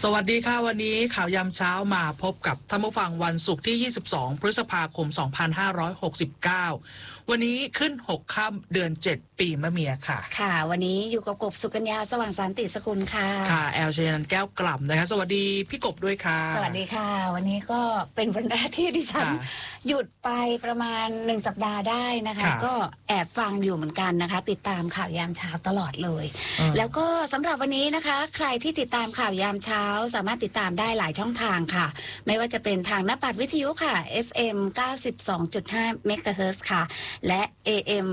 สวัสดีค่ะวันนี้ข่าวยามเช้ามาพบกับท่านผู้ฟังวันศุกร์ที่ 22 พฤษภาคม 2569 วันนี้ขึ้น 6 ค่ำเดือน 7 ปีมะเมียค่ะค่ะวันนี้อยู่กับกบสุกัญญาสว่างสันติสกุลค่ะค่ะแอลเชนันแก้วกล่ำนะคะสวัสดีพี่กบด้วยค่ะสวัสดีค่ะวันนี้ก็เป็นวันแรกที่ดิฉันหยุดไปประมาณ1สัปดาห์ได้นะคะก็แอบฟังอยู่เหมือนกันนะคะติดตามข่าวยามเช้าตลอดเลยแล้วก็สำหรับวันนี้นะคะใครที่ติดตามข่าวยามเช้าสามารถติดตามได้หลายช่องทางค่ะไม่ว่าจะเป็นทางหน้าปัดวิทยุค่ะ FM 92.5 MHz ค่ะและ AM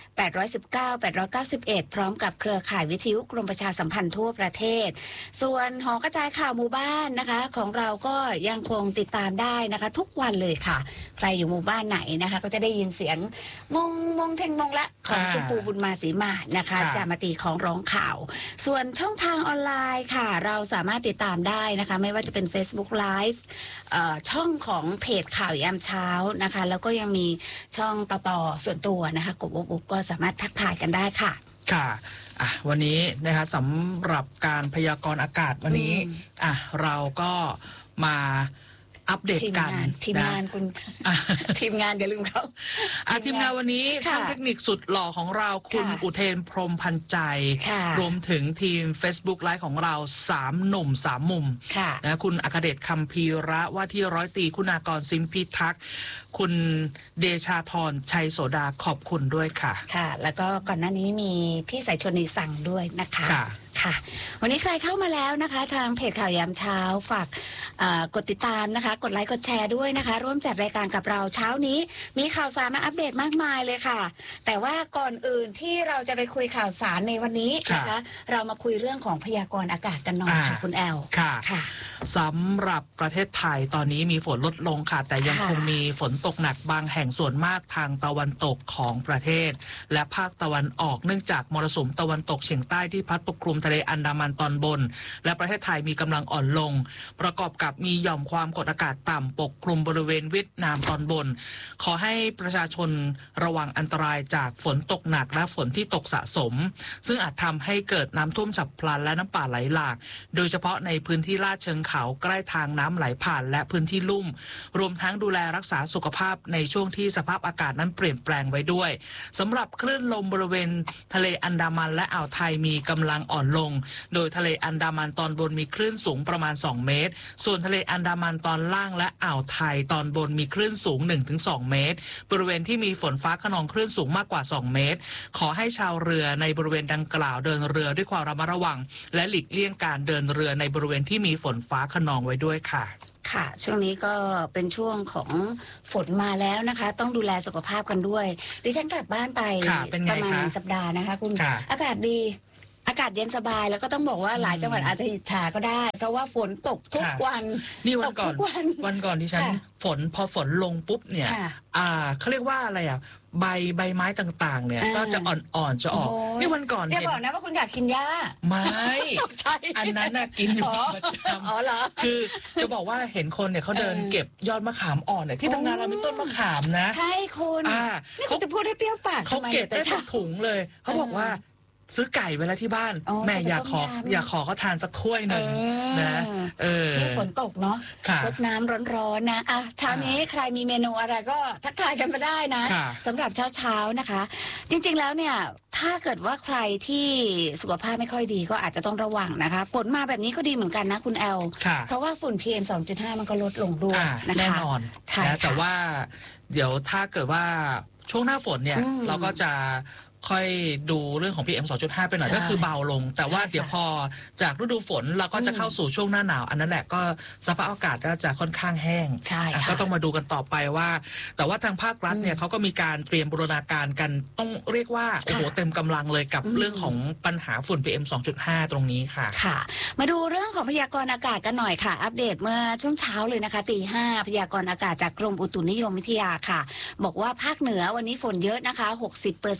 819 891พร้อมกับเครือข่ายวิทยุกรมประชาสัมพันธ์ทั่วประเทศส่วนหอกระจายข่าวหมู่บ้านนะคะของเราก็ยังคงติดตามได้นะคะทุกวันเลยค่ะใครอยู่หมู่บ้านไหนนะคะก็จะได้ยินเสียงมงเทงมงละของคุณปู่บุญมาศรีมานะคะจะมาตีของร้องข่าวส่วนช่องทางออนไลน์ค่ะเราสามารถติดตามได้นะคะไม่ว่าจะเป็น Facebook Live ช่องของเพจข่าวยามเช้านะคะแล้วก็ยังมีช่องต่อส่วนตัวนะคะกบก็สามารถทักทายกันได้ค่ะค่ะวันนี้นะคะสำหรับการพยากรณ์อากาศวันนี้เราก็มาอัปเดตกันทีมงานคุณทีมงานอย่าลืมเขาทีมงานวันนี้ช่างเทคนิคสุดหล่อของเราคุณอุเทนพรหมพันใจรวมถึงทีม Facebook ไลฟ์ของเรา3หนุ่ม3มุมนะคุณอัครเดชคำพีระว่าที่ร้อยตรีคุณากรซิมพิทักษ์คุณเดชาธรชัยโสดาขอบคุณด้วยค่ะค่ะแล้วก็ก่อนหน้านี้มีพี่สายชนในสั่งด้วยนะคะค่ะวันนี้ใครเข้ามาแล้วนะคะทางเพจข่าวยามเช้าฝากกดติดตามนะคะกดไลค์กดแชร์ด้วยนะคะร่วมจัดรายการกับเราเช้านี้มีข่าวสารมาอัปเดตมากมายเลยค่ะแต่ว่าก่อนอื่นที่เราจะไปคุยข่าวสารในวันนี้นะคะเรามาคุยเรื่องของพยากรณ์อากาศกันหน่อยค่ะคุณแอลค่ะสำหรับประเทศไทยตอนนี้มีฝนลดลงค่ะแต่ยังคงมีฝนตกหนักบางแห่งส่วนมากทางตะวันตกของประเทศและภาคตะวันออกเนื่องจากมรสุมตะวันตกเฉียงใต้ที่พัดปกคลุมทะเลอันดามันตอนบนและประเทศไทยมีกำลังอ่อนลงประกอบกับมีหย่อมความกดอากาศต่ำปกคลุมบริเวณเวียดนามตอนบนขอให้ประชาชนระวังอันตรายจากฝนตกหนักและฝนที่ตกสะสมซึ่งอาจทำให้เกิดน้ำท่วมฉับพลันและน้ำป่าไหลหลากโดยเฉพาะในพื้นที่ลาดเชิงเขาใกล้ทางน้ำไหลผ่านและพื้นที่ลุ่มรวมทั้งดูแลรักษาสุขภาพในช่วงที่สภาพอากาศนั้นเปลี่ยนแปลงไว้ด้วยสำหรับคลื่นลมบริเวณทะเลอันดามันและอ่าวไทยมีกำลังอ่อนลงโดยทะเลอันดามันตอนบนมีคลื่นสูงประมาณ2เมตรส่วนทะเลอันดามันตอนล่างและอ่าวไทยตอนบนมีคลื่นสูง 1-2 เมตรบริเวณที่มีฝนฟ้าคะนองคลื่นสูงมากกว่า2เมตรขอให้ชาวเรือในบริเวณดังกล่าวเดินเรือด้วยความระมัดระวังและหลีกเลี่ยงการเดินเรือในบริเวณที่มีฝนฟ้าคะนองไว้ด้วยค่ะค่ะช่วงนี้ก็เป็นช่วงของฝนมาแล้วนะคะต้องดูแลสุขภาพกันด้วยดิฉันกลับบ้านไปประมาณ1สัปดาห์นะคะคุณอากาศดีอากาศเย็นสบายแล้วก็ต้องบอกว่าหลายจังหวัดอาจจะอิจฉาก็ได้เพราะว่าฝนตกทุกวันนี่วันก่อนที่ฉันพอฝนลงปุ๊บเนี่ยเขาเรียกว่าอะไรใบไม้ต่างๆเนี่ยก็จะอ่อนๆจะออกนี่วันก่อนอย่าบอกนะว่าคุณอยากกินหญ้าไม่อันนั้นน่ะกินอยู่ประจำคือจะบอกว่าเห็นคนเนี่ยเขาเดินเก็บยอดมะขามอ่อนเนี่ยที่ทำงานเรามีต้นมะขามนะใช่คุณนี่คุณจะพูดให้เปรี้ยวปากเขาเก็บได้เป็นถุงเลยเขาบอกว่าซื้อไก่ไว้แล้วที่บ้านแม่อยากขอเขาทานสักถ้วยหนึ่งนะนี่ฝนตกเนาะซดน้ำร้อนๆนะเช้านี้ใครมีเมนูอะไรก็ทักทายกันมาได้นะสำหรับเช้านะคะจริงๆแล้วเนี่ยถ้าเกิดว่าใครที่สุขภาพไม่ค่อยดีก็อาจจะต้องระวังนะคะฝนมาแบบนี้ก็ดีเหมือนกันนะคุณแอลเพราะว่าฝุ่น PM 2.5 มันก็ลดลงด้วยนะคะแน่นอนใช่แต่ว่าเดี๋ยวถ้าเกิดว่าช่วงหน้าฝนเนี่ยเราก็จะค่อยดูเรื่องของ PM 2.5 ไปหน่อยก็คือเบาลงแต่ว่าเดี๋ยวพอจากฤดูฝนเราก็จะเข้าสู่ช่วงหน้าหนาวอันนั้นแหละก็สภาพอากาศก็จะค่อนข้างแห้งก็ต้องมาดูกันต่อไปว่าแต่ว่าทางภาครัฐเนี่ยเขาก็มีการเตรียมบูรณาการกันต้องเรียกว่าโอ้โหเต็มกำลังเลยกับเรื่องของปัญหาฝุ่น PM 2.5 ตรงนี้ค่ะค่ะมาดูเรื่องของพยากรณ์อากาศกันหน่อยค่ะอัปเดตเมื่อช่วงเช้าเลยนะคะตี 5พยากรณ์อากาศจากกรมอุตุนิยมวิทยาค่ะบอกว่าภาคเหนือวันนี้ฝนเยอะนะคะ 60%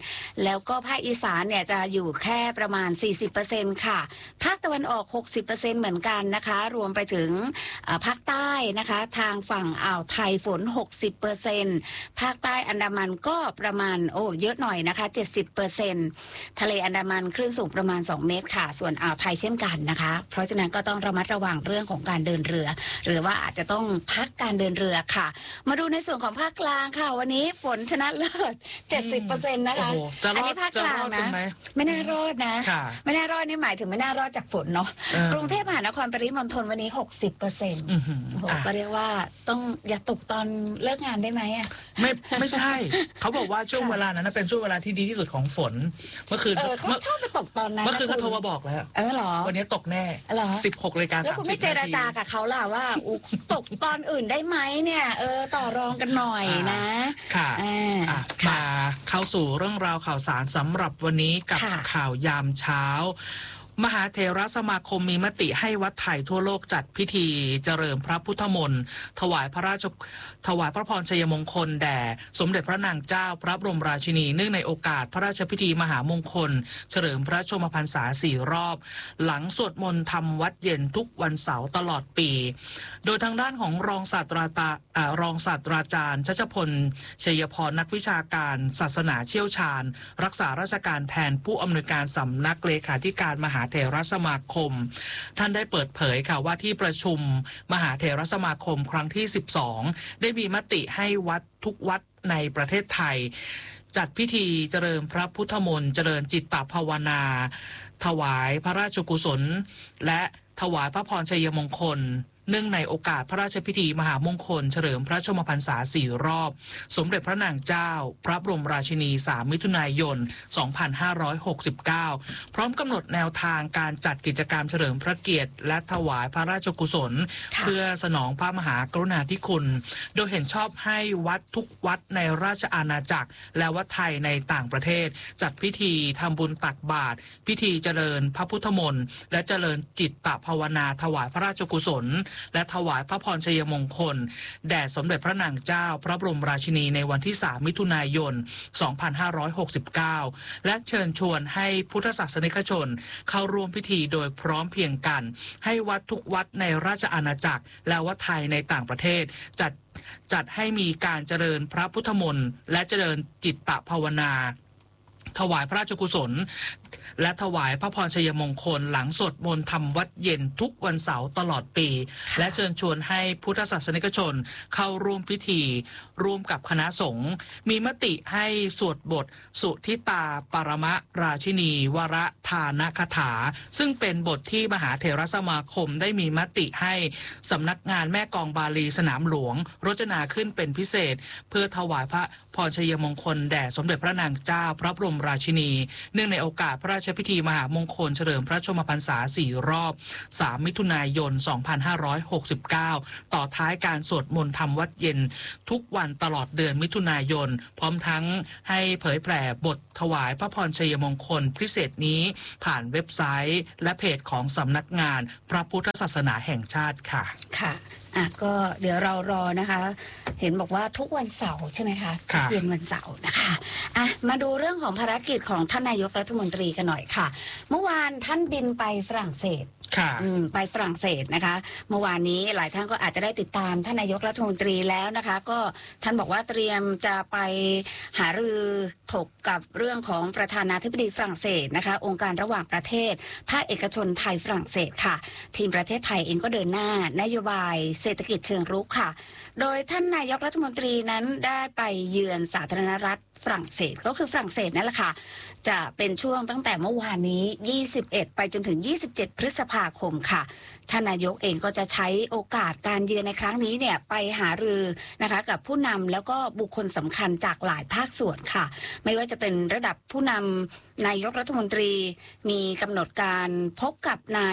แล้วก็ภาคอีสานเนี่ยจะอยู่แค่ประมาณ 40% ค่ะภาคตะวันออก 60% เหมือนกันนะคะรวมไปถึงภาคใต้นะคะทางฝั่งอ่าวไทยฝน 60% ภาคใต้อันดามันก็ประมาณเยอะหน่อยนะคะ 70% ทะเลอันดามันคลื่นสูงประมาณ2 เมตรค่ะส่วนอ่าวไทยเช่นกันนะคะเพราะฉะนั้นก็ต้องระมัดระวังเรื่องของการเดินเรือหรือว่าอาจจะต้องพักการเดินเรือค่ะมาดูในส่วนของภาคกลางค่ะวันนี้ฝนชนะเลิศ 70% นะคะอันนี้ภาคกลางนะไม่น่ารอดนะไม่น่ารอดนี่หมายถึงไม่น่ารอดจากฝนเนาะกรุงเทพมหานครปริมณฑลวันนี้ 60%ก็เรียกว่าต้องอย่าตกตอนเลิกงานได้ไหมอ่ะไม่ใช่เขาบอกว่าช่วงเวลานั้นเป็นช่วงเวลาที่ดีที่สุดของฝนเมื่อคืนเขาชอบไปตกตอนนั้นเมื่อคืนเขาโทรมาบอกแล้วเหรอวันนี้ตกแน่ 16:30 น. แล้วคุณไม่เจรจากับเขาล่ะว่าตกตอนอื่นได้ไหมเนี่ยต่อรองกันหน่อยนะค่ะมาเข้าสู่เรื่องราวข่าวสารสำหรับวันนี้กับข่าวยามเช้ามหาเถรสมาคมมีมติให้วัดไทยทั่วโลกจัดพิธีเจริญพระพุทธมนต์ถวายพระพรชัยมงคลแด่สมเด็จพระนางเจ้าพระบรมราชินีเนื่องในโอกาสพระราชพิธีมหามงคลเฉลิมพระชนมพรรษา4 รอบหลังสวดมนต์ทำวัดเย็นทุกวันเสาร์ตลอดปีโดยทางด้านของรองศาสตราจารย์ชัชพลชัยพรนักวิชาการศาสนาเชี่ยวชาญรักษาราชการแทนผู้อำนวยการสำนักเลขาธิการมหาเถรสมาคมท่านได้เปิดเผยค่ะว่าที่ประชุมมหาเถรสมาคมครั้งที่12ได้มีมติให้วัดทุกวัดในประเทศไทยจัดพิธีเจริญพระพุทธมนต์เจริญจิตตภาวนาถวายพระราชกุศลและถวายพระพรชัยมงคลเนื่องในโอกาสพระราชพิธีมหามงคลเฉลิมพระชนมพรรษา4 รอบสมเด็จพระนางเจ้าพระบรมราชินี3 มิถุนายน 2569พร้อมกำหนดแนวทางการจัดกิจกรรมเฉลิมพระเกียรติและถวายพระราชกุศลเพื่อสนองพระมหากรุณาธิคุณโดยเห็นชอบให้วัดทุกวัดในราชอาณาจักรและวัดไทยในต่างประเทศจัดพิธีทำบุญตักบาตรพิธีเจริญพระพุทธมนต์และเจริญจิตตภาวนาถวายพระราชกุศลและถวายพระพรชัยมงคลแด่สมเด็จพระนางเจ้าพระบรมราชินีในวันที่3 มิถุนายน 2569และเชิญชวนให้พุทธศาสนิกชนเข้าร่วมพิธีโดยพร้อมเพรียงกันให้วัดทุกวัดในราชอาณาจักรและวัดไทยในต่างประเทศจัดให้มีการเจริญพระพุทธมนต์และเจริญจิตตภาวนาถวายพระราชกุศลและถวายพระพรชัยมงคลหลังสวดมนต์ทำวัดเย็นทุกวันเสาร์ตลอดปีและเชิญชวนให้พุทธศาสนิกชนเข้าร่วมพิธีร่วมกับคณะสงฆ์มีมติให้สวดบทสุทิตาปรมราชินีวรทานคถาซึ่งเป็นบทที่มหาเถรสมาคมได้มีมติให้สำนักงานแม่กองบาลีสนามหลวงรจนาขึ้นเป็นพิเศษเพื่อถวายพระพรชัยมงคลแด่สมเด็จพระนางเจ้าพระบรมราชินีเนื่องในโอกาสพระราชพิธีมหามงคลเฉลิมพระชนมพรรษา4 รอบ3 มิถุนายน 2569ต่อท้ายการสวดมนต์ทำวัดเย็นทุกวันตลอดเดือนมิถุนายนพร้อมทั้งให้เผยแผ่บทถวายพระพรชัยมงคลพิเศษนี้ผ่านเว็บไซต์และเพจของสำนักงานพระพุทธศาสนาแห่งชาติค่ะค่ะก็เดี๋ยวเรารอนะคะเห็นบอกว่าทุกวันเสาร์ใช่ไหมคะทุกเย็นวันเสาร์นะคะมาดูเรื่องของภารกิจของท่านนายกรัฐมนตรีกันหน่อยค่ะเมื่อวานท่านบินไปฝรั่งเศสไปฝรั่งเศสนะคะเมื่อวานนี้หลายท่านก็อาจจะได้ติดตามท่านนายกรัฐมนตรีแล้วนะคะก็ท่านบอกว่าเตรียมจะไปหารือถกกับเรื่องของประธานาธิบดีฝรั่งเศสนะคะองค์การระหว่างประเทศภาคเอกชนไทยฝรั่งเศสค่ะทีมประเทศไทยเองก็เดินหน้านโยบายเศรษฐกิจเชิงรุกค่ะโดยท่านนายกรัฐมนตรีนั้นได้ไปเยือนสาธารณรัฐฝรั่งเศสก็คือฝรั่งเศสนั่นแหละค่ะจะเป็นช่วงตั้งแต่เมื่อวานนี้21ไปจนถึง27พฤษภาคมค่ะท่านนายกเองก็จะใช้โอกาสการเยือนในครั้งนี้เนี่ยไปหารือนะคะกับผู้นำแล้วก็บุคคลสำคัญจากหลายภาคส่วนค่ะไม่ว่าจะเป็นระดับผู้นำนายกรัฐมนตรีมีกำหนดการพบกับนาย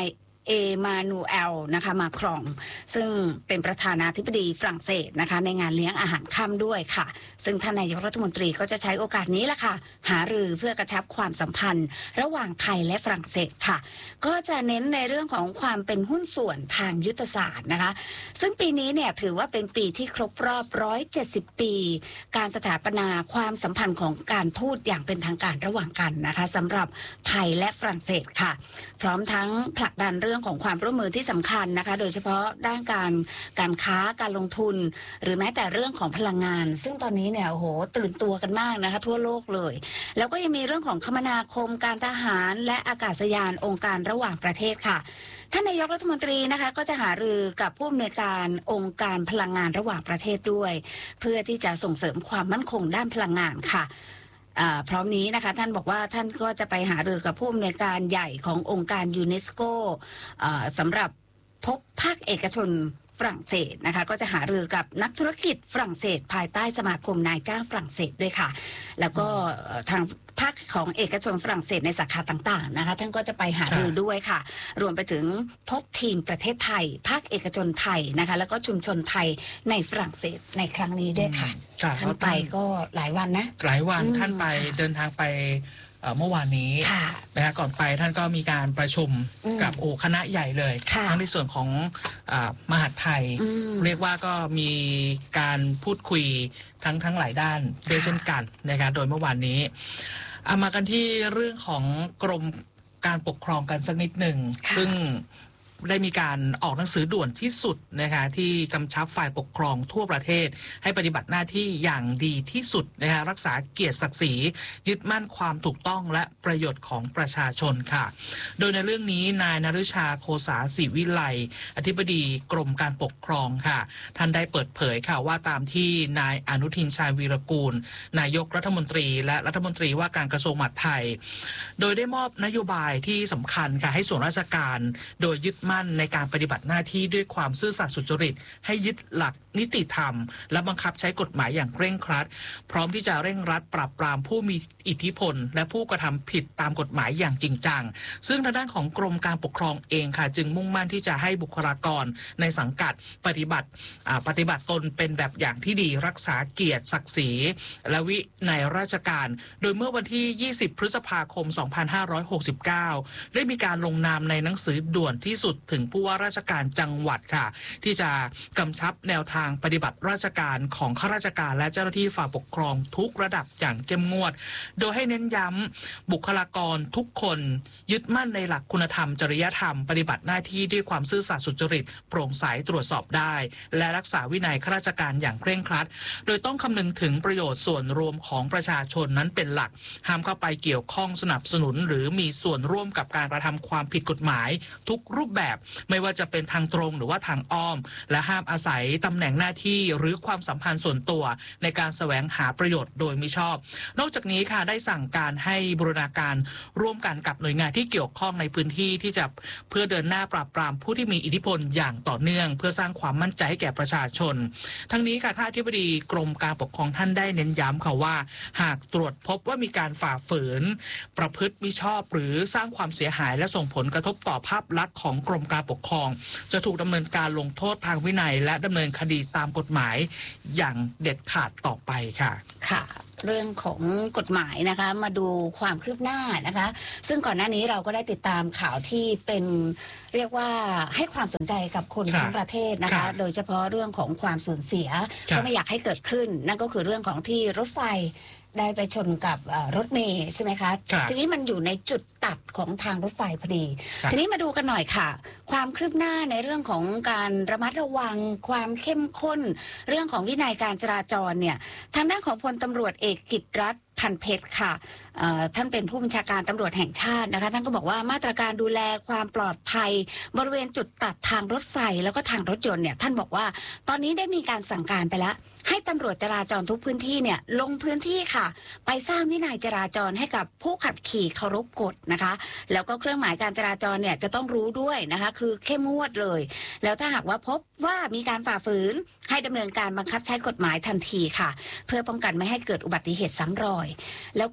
เอมานูเอลนะคะมาครองซึ่งเป็นประธานาธิบดีฝรั่งเศสนะคะในงานเลี้ยงอาหารค่ำด้วยค่ะซึ่งท่านนายกรัฐมนตรีก็จะใช้โอกาสนี้แหละค่ะหารือเพื่อกระชับความสัมพันธ์ระหว่างไทยและฝรั่งเศสค่ะก็จะเน้นในเรื่องของความเป็นหุ้นส่วนทางยุทธศาสตร์นะคะซึ่งปีนี้เนี่ยถือว่าเป็นปีที่ครบรอบ170 ปีการสถาปนาความสัมพันธ์ของการทูตอย่างเป็นทางการระหว่างกันนะคะสำหรับไทยและฝรั่งเศสค่ะพร้อมทั้งผลักดันเรื่องของความร่วมมือที่สำคัญนะคะโดยเฉพาะด้านการค้าการลงทุนหรือแม้แต่เรื่องของพลังงานซึ่งตอนนี้เนี่ยโอ้โหตื่นตัวกันมากนะคะทั่วโลกเลยแล้วก็ยังมีเรื่องของคมนาคมการทหารและอากาศยานองค์การระหว่างประเทศค่ะท่านนายกรัฐมนตรีนะคะก็จะหารือกับผู้อำนวยการองค์การพลังงานระหว่างประเทศด้วยเพื่อที่จะส่งเสริมความมั่นคงด้านพลังงานค่ะพร้อมนี้นะคะท่านบอกว่าท่านก็จะไปหารือกับผู้อำนวยการใหญ่ขององค์การยูเนสโกสำหรับพบภาคเอกชนฝรั่งเศสนะคะก็จะหารือกับนักธุรกิจฝรั่งเศสภายใต้สมาคมนายจ้างฝรั่งเศสด้วยค่ะแล้วก็ทางภาคของเอกชนฝรั่งเศสในสาขาต่างๆนะคะท่านก็จะไปหารือด้วยค่ะรวมไปถึงพบทีมประเทศไทยภาคเอกชนไทยนะคะแล้วก็ชุมชนไทยในฝรั่งเศสในครั้งนี้ด้วยค่ะท่านไปก็หลายวันนะหลายวันท่านไปเดินทางไปเมื่อวานนี้นะคะก่อนไปท่านก็มีการประชุมกับคณะใหญ่เลยทั้งในส่วนของมหาดไทยเรียกว่าก็มีการพูดคุยทั้งหลายด้านด้วยเช่นกันนะคะโดยเมื่อวานนี้มากันที่เรื่องของกรมการปกครองกันสักนิดหนึ่งซึ่งได้มีการออกหนังสือด่วนที่สุดนะคะที่กำชับฝ่ายปกครองทั่วประเทศให้ปฏิบัติหน้าที่อย่างดีที่สุดนะคะรักษาเกียรติศักดิ์ศรียึดมั่นความถูกต้องและประโยชน์ของประชาชนค่ะโดยในเรื่องนี้นายนฤชาโคสาศิวิไลอธิบดีกรมการปกครองค่ะท่านได้เปิดเผยค่ะว่าตามที่นายอนุทินชาญวีรกูลนายกรัฐมนตรีและรัฐมนตรีว่าการกระทรวงมหาดไทยโดยได้มอบนโยบายที่สำคัญค่ะให้ส่วนราชการโดยยึดมั่นในการปฏิบัติหน้าที่ด้วยความซื่อสัตย์สุจริตให้ยึดหลักนิติธรรมและบังคับใช้กฎหมายอย่างเคร่งครัดพร้อมที่จะเร่งรัดปราบปรามผู้มีอิทธิพลและผู้กระทำผิดตามกฎหมายอย่างจริงจังซึ่งทางด้านของกรมการปกครองเองค่ะจึงมุ่งมั่นที่จะให้บุคลากรในสังกัดปฏิบัติตนเป็นแบบอย่างที่ดีรักษาเกียรติศักดิ์ศรีและวินัยราชการโดยเมื่อวันที่20พฤษภาคม2569ได้มีการลงนามในหนังสือด่วนที่สุดถึงผู้ว่าราชการจังหวัดค่ะที่จะกำชับแนวทางปฏิบัติราชการของข้าราชการและเจ้าหน้าที่ฝ่ายปกครองทุกระดับอย่างเข้มงวดโดยให้เน้นย้ำบุคลากรทุกคนยึดมั่นในหลักคุณธรรมจริยธรรมปฏิบัติหน้าที่ด้วยความซื่อสัตย์สุจริตโปร่งใสตรวจสอบได้และรักษาวินัยข้าราชการอย่างเคร่งครัดโดยต้องคำนึงถึงประโยชน์ส่วนรวมของประชาชนนั้นเป็นหลักห้ามเข้าไปเกี่ยวข้องสนับสนุนหรือมีส่วนร่วมกับการกระทำความผิดกฎหมายทุกรูปแบบไม่ว่าจะเป็นทางตรงหรือว่าทางอ้อมและห้ามอาศัยตำแหน่งหน้าที่หรือความสัมพันธ์ส่วนตัวในการแสวงหาประโยชน์โดยมิชอบนอกจากนี้ค่ะได้สั่งการให้บูรณาการร่วมกันกับหน่วยงานที่เกี่ยวข้องในพื้นที่ที่จะเพื่อเดินหน้าปราบปรามผู้ที่มีอิทธิพลอย่างต่อเนื่องเพื่อสร้างความมั่นใจให้แก่ประชาชนทั้งนี้ค่ะท่านอธิบดีกรมการปกครองท่านได้เน้นย้ำค่ะว่าหากตรวจพบว่ามีการฝ่าฝืนประพฤติมิชอบหรือสร้างความเสียหายและส่งผลกระทบต่อภาพลักษณ์ของกรมการปกครองจะถูกดำเนินการลงโทษทางวินัยและดำเนินคดีตามกฎหมายอย่างเด็ดขาดต่อไปค่ะค่ะเรื่องของกฎหมายนะคะมาดูความคืบหน้านะคะซึ่งก่อนหน้านี้เราก็ได้ติดตามข่าวที่เป็นเรียกว่าให้ความสนใจกับคนทั้งประเทศนะคะโดยเฉพาะเรื่องของความสูญเสียก็ไม่อยากให้เกิดขึ้นนั่นก็คือเรื่องของที่รถไฟได้ไปชนกับรถเมล์ใช่ไหมคะทีนี้มันอยู่ในจุดตัดของทางรถไฟพอดีทีนี้มาดูกันหน่อยค่ะความคืบหน้าในเรื่องของการระมัดระวังความเข้มข้นเรื่องของวินัยการจราจรเนี่ยทางด้านของพลตำรวจเอกกิตติรัตน์พันเพชรค่ะท่านเป็นผู้บัญชาการตำรวจแห่งชาตินะคะท่านก็บอกว่ามาตรการดูแลความปลอดภัยบริเวณจุดตัดทางรถไฟแล้วก็ทางรถยนต์เนี่ยท่านบอกว่าตอนนี้ได้มีการสั่งการไปแล้วให้ตำรวจจราจรทุกพื้นที่เนี่ยลงพื้นที่ค่ะไปสร้างวินัยจราจรให้กับผู้ขับขี่เคารพกฎนะคะแล้วก็เครื่องหมายการจราจรเนี่ยจะต้องรู้ด้วยนะคะคือเข้มงวดเลยแล้วถ้าหากว่าพบว่ามีการฝ่าฝืนให้ดำเนินการบังคับใช้กฎหมายทันทีค่ะเพื่อป้องกันไม่ให้เกิดอุบัติเหตุซ้ำรอยแล้วก็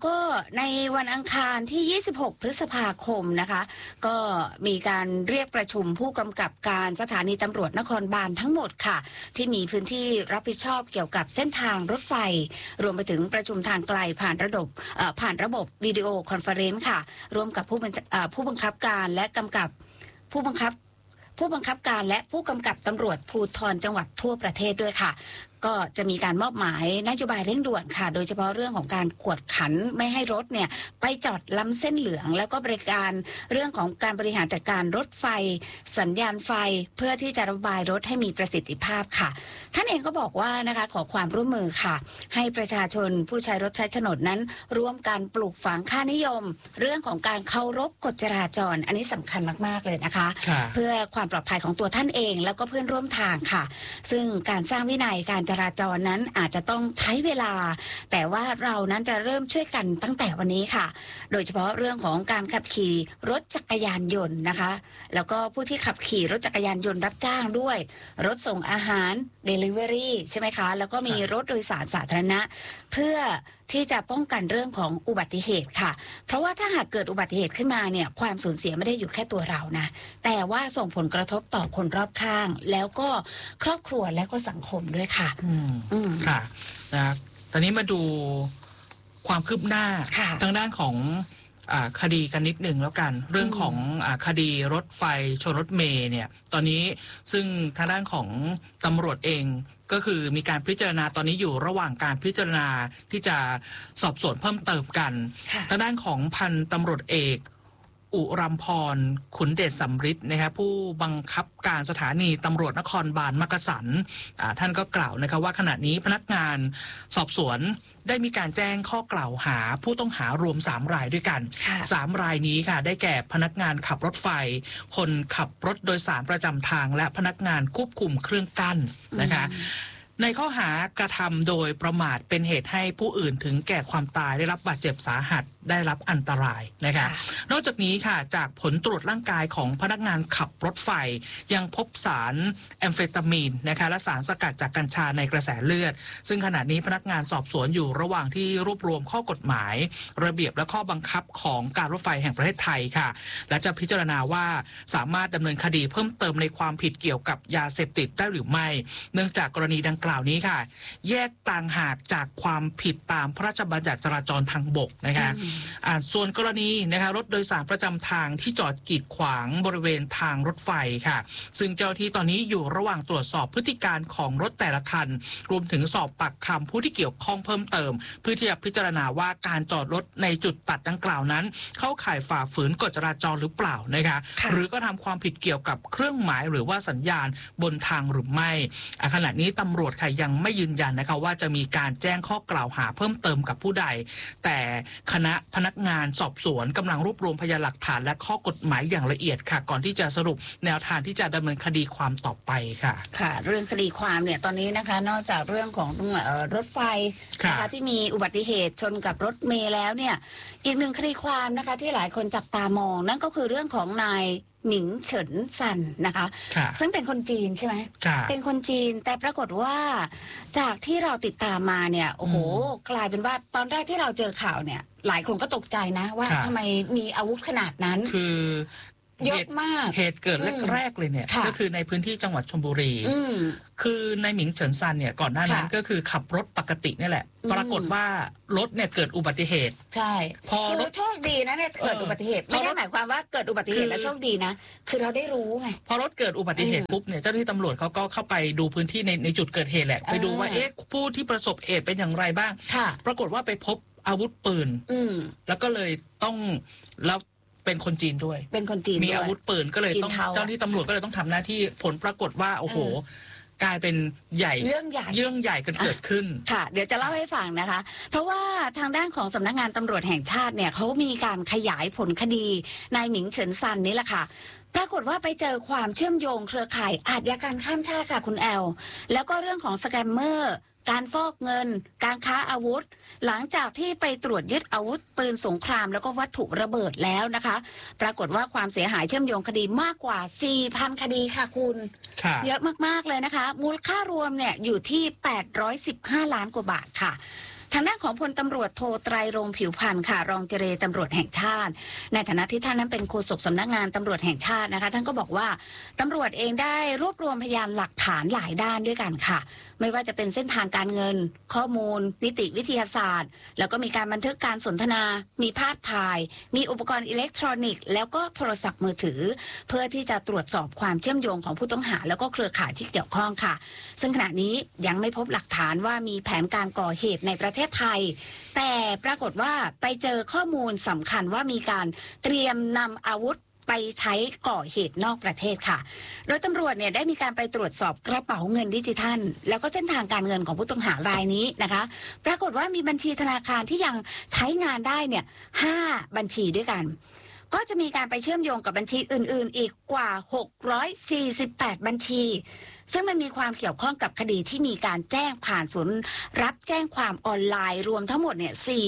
ในวันอังคารที่ 26 พฤษภาคมนะคะก็มีการเรียกประชุมผู้กำกับการสถานีตำรวจนครบาลทั้งหมดค่ะที่มีพื้นที่รับผิดชอบเกี่ยวกับเส้นทางรถไฟรวมไปถึงประชุมทางไกลผ่านระบบวิดีโอคอนเฟอเรนซ์ค่ะร่วมกับผู้บังคับการและผู้บังคับการและผู้กำกับตำรวจภูธรจังหวัดทั่วประเทศด้วยค่ะก็จะมีการมอบหมายนโยบายเร่งด่วนค่ะโดยเฉพาะเรื่องของการกวดขันไม่ให้รถเนี่ยไปจอดล้ำเส้นเหลืองแล้วก็บริการเรื่องของการบริหารจัดการรถไฟสัญญาณไฟเพื่อที่จะระบายรถให้มีประสิทธิภาพค่ะท่านเองก็บอกว่านะคะขอความร่วมมือค่ะให้ประชาชนผู้ใช้รถใช้ถนนนั้นร่วมกันปลูกฝังค่านิยมเรื่องของการเคารพกฎจราจรอันนี้สำคัญมากๆเลยนะคะเพื่อความปลอดภัยของตัวท่านเองแล้วก็เพื่อนร่วมทางค่ะซึ่งการสร้างวินัยการจราจรนั้นอาจจะต้องใช้เวลาแต่ว่าเรานั้นจะเริ่มช่วยกันตั้งแต่วันนี้ค่ะโดยเฉพาะเรื่องของการขับขี่รถจักรยานยนต์นะคะแล้วก็ผู้ที่ขับขี่รถจักรยานยนต์รับจ้างด้วยรถส่งอาหาร Delivery ใช่ไหมคะแล้วก็มีรถโดยสารสาธารณะเพื่อที่จะป้องกันเรื่องของอุบัติเหตุค่ะเพราะว่าถ้าหากเกิดอุบัติเหตุขึ้นมาเนี่ยความสูญเสียไม่ได้อยู่แค่ตัวเรานะแต่ว่าส่งผลกระทบต่อคนรอบข้างแล้วก็ครอบครัวและก็สังคมด้วยค่ะค่ะนะตอนนี้มาดูความคืบหน้าทางด้านของคดีกันนิดหนึ่งแล้วกันเรื่องของคดีรถไฟชนรถเมล์เนี่ยตอนนี้ซึ่งทางด้านของตำรวจเองก็คือมีการพิจารณาตอนนี้อยู่ระหว่างการพิจารณาที่จะสอบสวนเพิ่มเติมกันทางด้านของพันตำรวจเอกอุรัมพรขุนเดชสำริดนะครับผู้บังคับการสถานีตำรวจนครบาลมักกะสันท่านก็กล่าวนะครับว่าขณะนี้พนักงานสอบสวนได้มีการแจ้งข้อกล่าวหาผู้ต้องหารวม3รายด้วยกัน3รายนี้ค่ะได้แก่พนักงานขับรถไฟคนขับรถโดยสารประจำทางและพนักงานควบคุมเครื่องกั้นนะคะในข้อหากระทำโดยประมาทเป็นเหตุให้ผู้อื่นถึงแก่ความตายได้รับบาดเจ็บสาหัสได้รับอันตรายนะคะนอกจากนี้ค่ะจากผลตรวจร่างกายของพนักงานขับรถไฟยังพบสารแอมเฟตามีนนะคะและสารสกัดจากกัญชาในกระแสเลือดซึ่งขณะนี้พนักงานสอบสวนอยู่ระหว่างที่รวบรวมข้อกฎหมายระเบียบและข้อบังคับของการรถไฟแห่งประเทศไทยค่ะและจะพิจารณาว่าสามารถดำเนินคดีเพิ่มเติมในความผิดเกี่ยวกับยาเสพติดได้หรือไม่เนื่องจากกรณีดังกล่าวนี้ค่ะแยกต่างหากจากความผิดตามพระราชบัญญัติจราจรทางบกนะคะส่วนกรณีนะคะรถโดยสารประจำทางที่จอดกีดขวางบริเวณทางรถไฟค่ะซึ่งเจ้าหน้าที่ตอนนี้อยู่ระหว่างตรวจสอบพฤติการของรถแต่ละคันรวมถึงสอบปากคำผู้ที่เกี่ยวข้องเพิ่มเติมเพื่อที่จะพิจารณาว่าการจอดรถในจุดตัดดังกล่าวนั้นเข้าข่ายฝ่าฝืนกฎจราจรหรือเปล่านะคะหรือก็ทำความผิดเกี่ยวกับเครื่องหมายหรือว่าสัญญาณบนทางหรือไม่ขณะนี้ตำรวจค่ะยังไม่ยืนยันนะคะว่าจะมีการแจ้งข้อกล่าวหาเพิ่มเติมกับผู้ใดแต่คณะพนักงานสอบสวนกำลังรวบรวมพยานหลักฐานและข้อกฎหมายอย่างละเอียดค่ะก่อนที่จะสรุปแนวทางที่จะดำเนินคดีความต่อไปค่ะค่ะเรื่องคดีความเนี่ยตอนนี้นะคะนอกจากเรื่องของรถไฟนะคะที่มีอุบัติเหตุชนกับรถเมล์แล้วเนี่ยอีกหนึ่งคดีความนะคะที่หลายคนจับตามองนั่นก็คือเรื่องของนายหมิงเฉินซันนะคะซึ่งเป็นคนจีนใช่ไหมเป็นคนจีนแต่ปรากฏว่าจากที่เราติดตามมาเนี่ยโอ้โหกลายเป็นว่าตอนแรกที่เราเจอข่าวเนี่ยหลายคนก็ตกใจนะว่าทำไมมีอาวุธขนาดนั้นคือเยอะมากเหตุเกิดแรกๆเลยเนี่ยก็คือในพื้นที่จังหวัดชลบุรีคือในหมิงเฉินซันเนี่ยก่อนหน้านั้นก็คือขับรถปกตินี่แหละปรากฏว่ารถเนี่ยเกิดอุบัติเหตุใช่พอรถโชคดีนะเนี่ยเกิดอุบัติเหตุไม่ได้หมายความว่าเกิดอุบัติเหตุแล้วโชคดีนะคือเราได้รู้ไงพอรถเกิดอุบัติเหตุปุ๊บเนี่ยเจ้าหน้าที่ตำรวจเขาก็เข้าไปดูพื้นที่ในจุดเกิดเหตุแหละไปดูว่าผู้ที่ประสบเหตุเป็นอย่างไรบ้างปรากฏว่าไปพบอาวุธปืนแล้วก็เลยต้องแล้วเป็นคนจีนด้วยเป็นคนจีนมีอาวุธปืนก็เลยต้องเจ้าหน้าที่ตำรวจก็เลยต้องทำหน้าที่ผลปรากฏว่าโอ้โหกลายเป็นเรื่องใหญ่กันเกิดขึ้นค่ะเดี๋ยวจะเล่าให้ฟังนะคะเพราะว่าทางด้านของสำนักงานตำรวจแห่งชาติเนี่ยเขามีการขยายผลคดีนายหมิงเฉินซันนี่แหละค่ะปรากฏว่าไปเจอความเชื่อมโยงเครือข่ายอาชญากรรมข้ามชาติค่ะคุณแอลแล้วก็เรื่องของสแกมเมอร์การฟอกเงินการค้าอาวุธหลังจากที่ไปตรวจยึดอาวุธปืนสงครามแล้วก็วัตถุระเบิดแล้วนะคะปรากฏว่าความเสียหายเชื่อมโยงคดีมากกว่า 4,000 คดีค่ะคุณเยอะมากๆเลยนะคะมูลค่ารวมเนี่ยอยู่ที่815 ล้านกว่าบาทค่ะทางด้านของพลตำรวจโทไตรรงค์ผิวพรรณค่ะรองเจรตำรวจแห่งชาติในฐานะที่ท่านนั้นเป็นโฆษกสำนักงานตำรวจแห่งชาตินะคะท่านก็บอกว่าตำรวจเองได้รวบรวมพยานหลักฐานหลายด้านด้วยกันค่ะไม่ว่าจะเป็นเส้นทางการเงินข้อมูลนิติวิทยาศาสตร์แล้วก็มีการบันทึกการสนทนามีภาพถ่ายมีอุปกรณ์อิเล็กทรอนิกส์แล้วก็โทรศัพท์มือถือเพื่อที่จะตรวจสอบความเชื่อมโยงของผู้ต้องหาแล้วก็เครือข่ายที่เกี่ยวข้องค่ะซึ่งขณะนี้ยังไม่พบหลักฐานว่ามีแผนการก่อเหตุในประเทศไทยแต่ปรากฏว่าไปเจอข้อมูลสำคัญว่ามีการเตรียมนำอาวุธไปใช้ก่อเหตุนอกประเทศค่ะโดยตำรวจเนี่ยได้มีการไปตรวจสอบกระเป๋าเงินดิจิทัลแล้วก็เส้นทางการเงินของผู้ต้องหารายนี้นะคะปรากฏว่ามีบัญชีธนาคารที่ยังใช้งานได้เนี่ย5บัญชีด้วยกันก็จะมีการไปเชื่อมโยงกับบัญชีอื่นๆอีกกว่า648บัญชีซึ่งมันมีความเกี่ยวข้องกับคดีที่มีการแจ้งผ่านศูนย์รับแจ้งความออนไลน์รวมทั้งหมดเนี่ย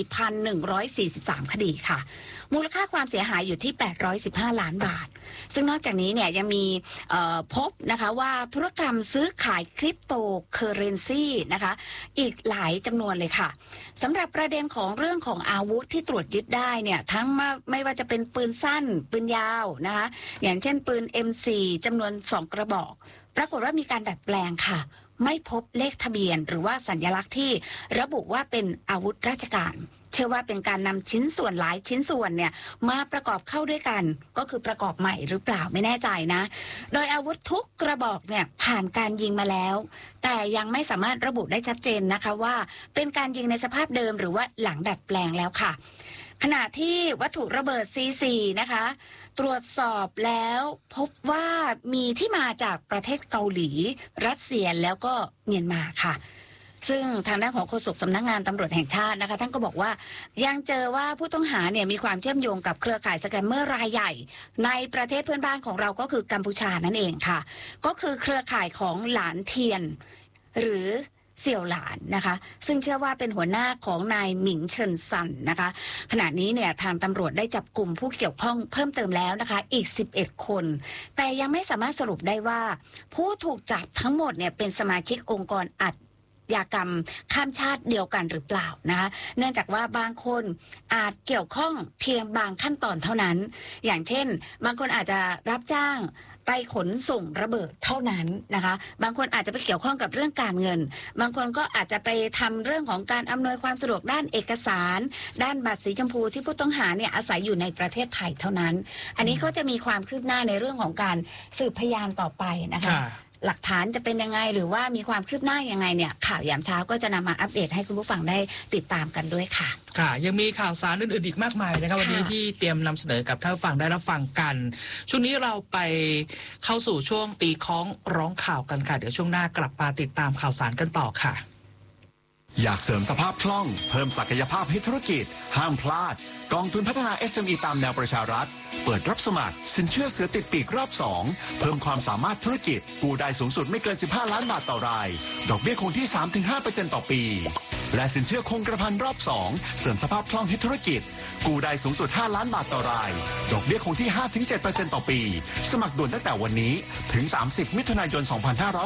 4,143 คดีค่ะมูลค่าความเสียหายอยู่ที่815ล้านบาทซึ่งนอกจากนี้เนี่ยยังมีพบนะคะว่าธุรกรรมซื้อขายคริปโตเคอเรนซีนะคะอีกหลายจำนวนเลยค่ะสำหรับประเด็นของเรื่องของอาวุธที่ตรวจยึดได้เนี่ยทั้งไม่ว่าจะเป็นปืนสั้นปืนยาวนะคะอย่างเช่นปืน M4 จำนวน2กระบอกปรากฏว่ามีการดัดแปลงค่ะไม่พบเลขทะเบียนหรือว่าสัญลักษณ์ที่ระบุว่าเป็นอาวุธราชการเชื่อว่าเป็นการนำชิ้นส่วนหลายชิ้นส่วนเนี่ยมาประกอบเข้าด้วยกันก็คือประกอบใหม่หรือเปล่าไม่แน่ใจนะโดยอาวุธทุกกระบอกเนี่ยผ่านการยิงมาแล้วแต่ยังไม่สามารถระบุได้ชัดเจนนะคะว่าเป็นการยิงในสภาพเดิมหรือว่าหลังดัดแปลงแล้วค่ะขณะที่วัตถุระเบิด C4 นะคะตรวจสอบแล้วพบว่ามีที่มาจากประเทศเกาหลีรัสเซียแล้วก็เมียนมาค่ะซึ่งทางด้านของโฆษกสำนักงานตำรวจแห่งชาตินะคะท่านก็บอกว่ายังเจอว่าผู้ต้องหาเนี่ยมีความเชื่อมโยงกับเครือข่ายสแกมเมอร์รายใหญ่ในประเทศเพื่อนบ้านของเราก็คือกัมพูชานั่นเองค่ะก็คือเครือข่ายของหลานเทียนหรือเสี่ยวหลานนะคะซึ่งเชื่อว่าเป็นหัวหน้าของนายหมิงเฉินซันนะคะขณะนี้เนี่ยทางตำรวจได้จับกลุ่มผู้เกี่ยวข้องเพิ่มเติมแล้วนะคะอีก11คนแต่ยังไม่สามารถสรุปได้ว่าผู้ถูกจับทั้งหมดเนี่ยเป็นสมาชิกองค์กรอาชญากรรมข้ามชาติเดียวกันหรือเปล่านะคะเนื่องจากว่าบางคนอาจเกี่ยวข้องเพียงบางขั้นตอนเท่านั้นอย่างเช่นบางคนอาจจะรับจ้างไปขนส่งระเบิดเท่านั้นนะคะบางคนอาจจะไปเกี่ยวข้องกับเรื่องการเงินบางคนก็อาจจะไปทำเรื่องของการอำนวยความสะดวกด้านเอกสารด้านบัตรสีชมพูที่ผู้ต้องหาเนี่ยอาศัยอยู่ในประเทศไทยเท่านั้นอันนี้ก็จะมีความคืบหน้าในเรื่องของการสืบพยานต่อไปนะคะหลักฐานจะเป็นยังไงหรือว่ามีความคืบหน้ายังไงเนี่ยข่าวยามเช้าก็จะนำมาอัปเดตให้คุณผู้ฟังได้ติดตามกันด้วยค่ะค่ะยังมีข่าวสารอื่นๆอีกมากมายนะครับวันนี้ที่เตรียมนำเสนอกับท่านผู้ฟังได้รับฟังกันช่วงนี้เราไปเข้าสู่ช่วงตีค้องร้องข่าวกันค่ะเดี๋ยวช่วงหน้ากลับมาติดตามข่าวสารกันต่อค่ะอยากเสริมสภาพคล่องเพิ่มศักยภาพให้ธุรกิจห้ามพลาดกองทุนพัฒนา SME ตามแนวประชารัฐเปิดรับสมัครสินเชื่อเสือติดปีกรอบ2เพิ่มความสามารถธุรกิจกู้ได้สูงสุดไม่เกิน15ล้านบาทต่อรายดอกเบี้ยคงที่ 3-5% ต่อปีและสินเชื่อคงกระพันรอบ2เสริมสภาพคล่องให้ธุรกิจกู้ได้สูงสุด5ล้านบาทต่อรายดอกเบี้ยคงที่ 5-7% ต่อปีสมัครด่วนตั้งแต่วันนี้ถึง30มิถุนายน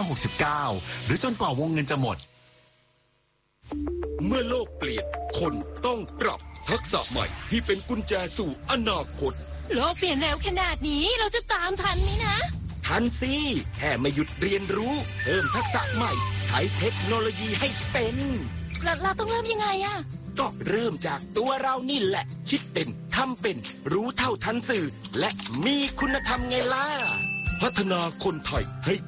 2569หรือจนกว่าวงเงินจะหมดเมื่อโลกเปลี่ยนคนต้องปรับทักษะใหม่ที่เป็นกุญแจสู่อนาคตโลกเปลี่ยนเร็วขนาดนี้เราจะตามทันไหมนะทันสิแค่ไม่หยุดเรียนรู้เพิ่มทักษะใหม่ใช้เทคโนโลยีให้เป็นเราต้องเริ่มยังไงอะก็เริ่มจากตัวเรานี่แหละคิดเป็นทำเป็นรู้เท่าทันสื่อและมีคุณธรรมไงล่ะพัฒนาคนไทยให้